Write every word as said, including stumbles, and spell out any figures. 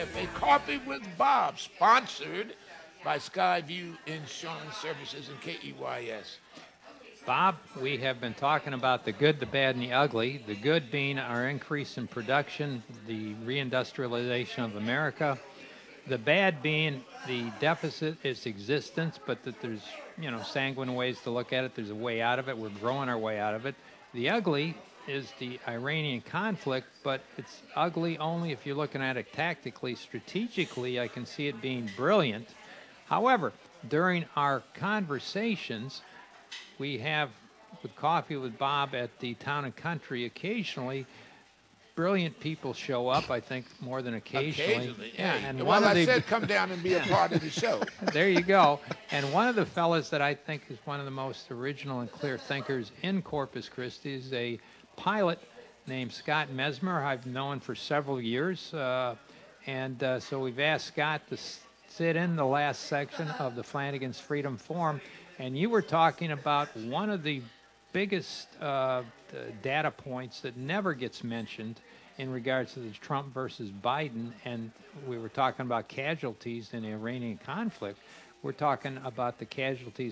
Cafe. Coffee with Bob, sponsored by Skyview Insurance Services and K E Y S. Bob, we have been talking about the good, the bad, and the ugly. The good being our increase in production, the reindustrialization of America. The bad being the deficit, its existence, but that there's, you know, sanguine ways to look at it. There's a way out of it. We're growing our way out of it. The ugly is the Iranian conflict, but it's ugly only if you're looking at it tactically. Strategically, I can see it being brilliant. However, during our conversations, we have with Coffee with Bob at the Town and Country occasionally, brilliant people show up, I think, more than occasionally. Occasionally, Yeah, hey. and Well, one of I the said come down and be a part of the show. there you go. And one of the fellas that I think is one of the most original and clear thinkers in Corpus Christi is a pilot named Scott Mesmer. I've known for several years. Uh, and uh, so we've asked Scott to s- sit in the last section of the Flanagan's Freedom Forum. And you were talking about one of the biggest uh, d- data points that never gets mentioned in regards to the Trump versus Biden, and we were talking about casualties in the Iranian conflict. We're talking about the casualties